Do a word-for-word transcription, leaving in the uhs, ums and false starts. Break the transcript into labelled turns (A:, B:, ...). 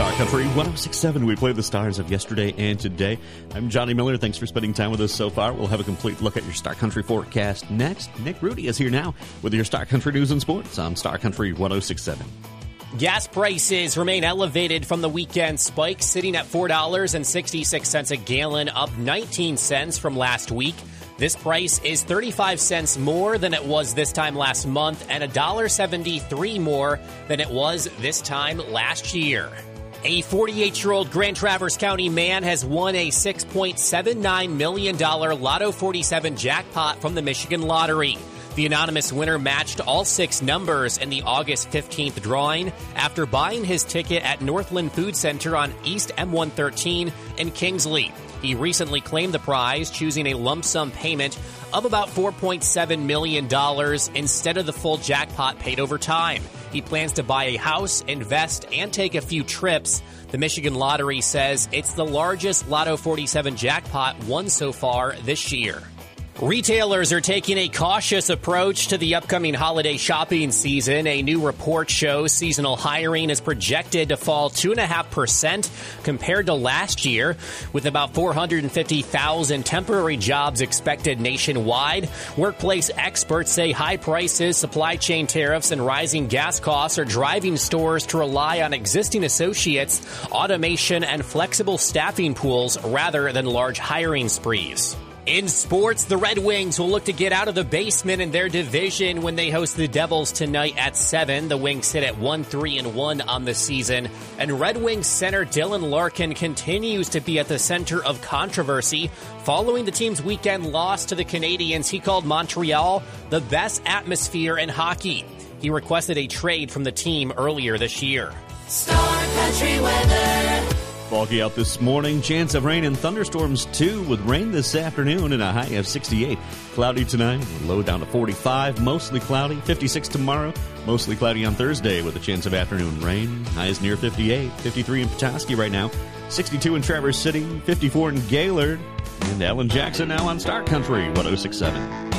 A: Star Country one oh six point seven. We play the stars of yesterday and today. I'm Johnny Miller. Thanks for spending time with us so far. We'll have a complete look at your Star Country forecast next. Nick Rudy is here now with your Star Country news and sports on Star Country one oh six point seven.
B: Gas prices remain elevated from the weekend spike, sitting at four dollars and sixty-six cents a gallon, up nineteen cents from last week. This price is thirty-five cents more than it was this time last month and one dollar and seventy-three cents more than it was this time last year. A forty-eight-year-old Grand Traverse County man has won a six point seven nine million dollars Lotto forty-seven jackpot from the Michigan Lottery. The anonymous winner matched all six numbers in the August fifteenth drawing after buying his ticket at Northland Food Center on East M one thirteen in Kingsley. He recently claimed the prize, choosing a lump sum payment of about four point seven million dollars instead of the full jackpot paid over time. He plans to buy a house, invest, and take a few trips. The Michigan Lottery says it's the largest Lotto forty-seven jackpot won so far this year. Retailers are taking a cautious approach to the upcoming holiday shopping season. A new report shows seasonal hiring is projected to fall two point five percent compared to last year, with about four hundred fifty thousand temporary jobs expected nationwide. Workplace experts say high prices, supply chain tariffs, and rising gas costs are driving stores to rely on existing associates, automation, and flexible staffing pools rather than large hiring sprees. In sports, the Red Wings will look to get out of the basement in their division when they host the Devils tonight at seven. The Wings sit at one three and one on the season, and Red Wings center Dylan Larkin continues to be at the center of controversy following the team's weekend loss to the Canadiens. He called Montreal the best atmosphere in hockey. He requested a trade from the team earlier this year.
C: Star Country weather.
A: Foggy out this morning. Chance of rain and thunderstorms, too, with rain this afternoon and a high of sixty-eight. Cloudy tonight, low down to forty-five. Mostly cloudy. fifty-six tomorrow. Mostly cloudy on Thursday with a chance of afternoon rain. Highs near fifty-eight. fifty-three in Petoskey right now. sixty-two in Traverse City. fifty-four in Gaylord. And Alan Jackson now on Star Country one oh six point seven.